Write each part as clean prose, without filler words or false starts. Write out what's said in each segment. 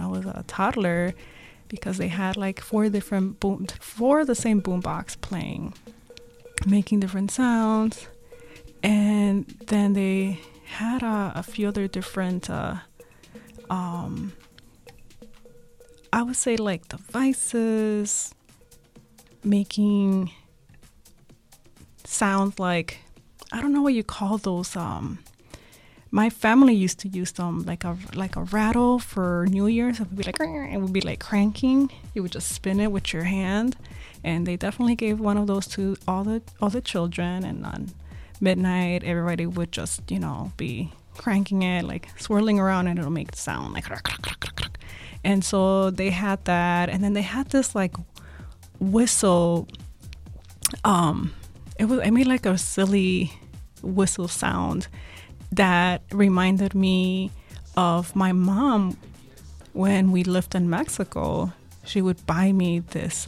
I was a toddler, because they had like four the same boombox playing, making different sounds. And then they had a few other different I would say like devices making sounds like, I don't know what you call those. My family used to use them like a rattle for New Year's. It would be like, it would be like cranking. You would just spin it with your hand, and they definitely gave one of those to all the children. And on midnight, everybody would just be cranking it, like swirling around, and it'll make the sound like. And so they had that, and then they had this like whistle. It made like a silly whistle sound that reminded me of my mom when we lived in Mexico. She would buy me this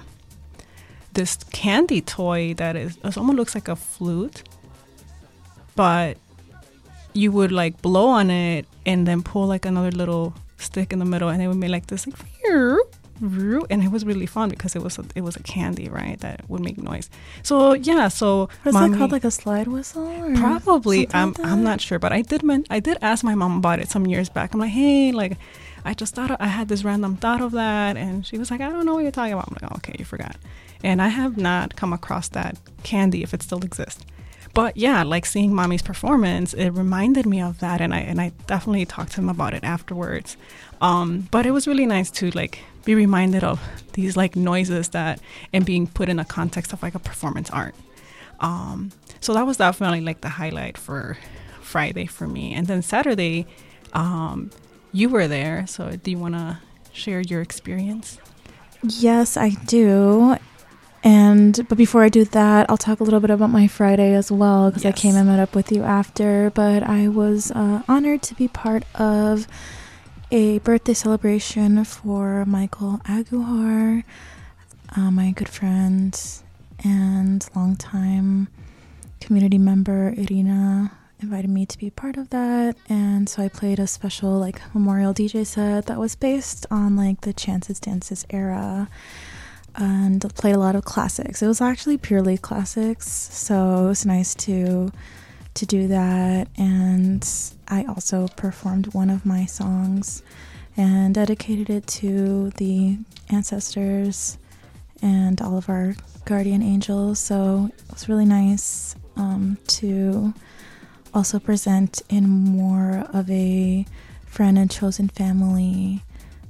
candy toy that it almost looks like a flute, but you would like blow on it and then pull like another little stick in the middle, and it would make like this like, and it was really fun because it was a candy, right, that would make noise. So yeah, so was that called like a slide whistle? Or probably. I'm like not sure, but I did ask my mom about it some years back. I'm like, hey, like I just thought I had this random thought of that, and she was like, I don't know what you're talking about. I'm like, oh, okay, you forgot. And I have not come across that candy, if it still exists. But yeah, like seeing Mommy's performance, it reminded me of that, and I definitely talked to him about it afterwards. But it was really nice to like be reminded of these like noises and being put in a context of like a performance art. So that was definitely like the highlight for Friday for me. And then Saturday, you were there. So do you want to share your experience? Yes, I do. But before I do that, I'll talk a little bit about my Friday as well, because I came and met up with you after. But I was honored to be part of a birthday celebration for Michael Aguilar, my good friend and longtime community member Irina invited me to be part of that. And so I played a special like memorial DJ set that was based on like the Chances Dances era, and played a lot of classics. It was actually purely classics, so it was nice to do that. And I also performed one of my songs and dedicated it to the ancestors and all of our guardian angels. So it was really nice to also present in more of a friend and chosen family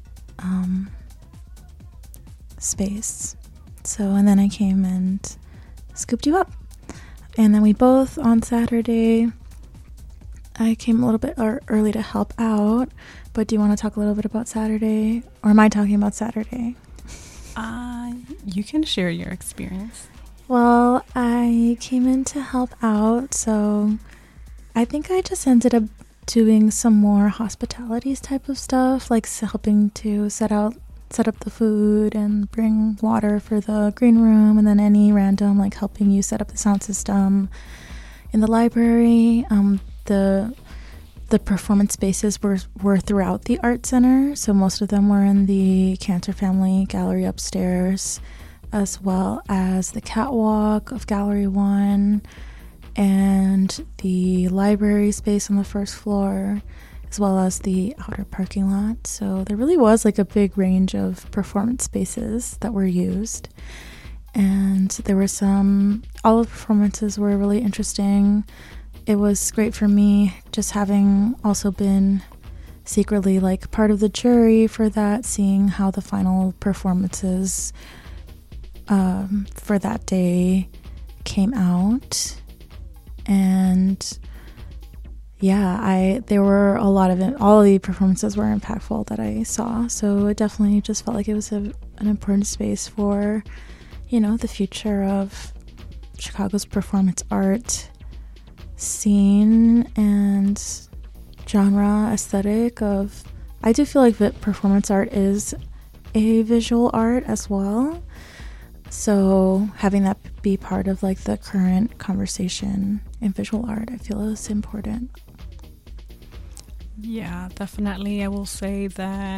space. So, and then I came and scooped you up. And then we both, on Saturday, I came a little bit early to help out. But do you want to talk a little bit about Saturday? Or am I talking about Saturday? You can share your experience. Well, I came in to help out, so I think I just ended up doing some more hospitalities type of stuff, like helping to set up the food and bring water for the green room, and then any random like helping you set up the sound system in the library. The performance spaces were throughout the art center, so most of them were in the Cantor Family Gallery upstairs, as well as the catwalk of Gallery 1 and the library space on the first floor, as well as the outer parking lot. So there really was like a big range of performance spaces that were used. And there were all of the performances were really interesting. It was great for me just having also been secretly like part of the jury for that, seeing how the final performances for that day came out. And yeah, there were a lot of it. All of the performances were impactful that I saw. So it definitely just felt like it was an important space for, the future of Chicago's performance art scene and genre aesthetic of. I do feel like that performance art is a visual art as well. So having that be part of like the current conversation in visual art, I feel is important. Yeah, definitely. I will say that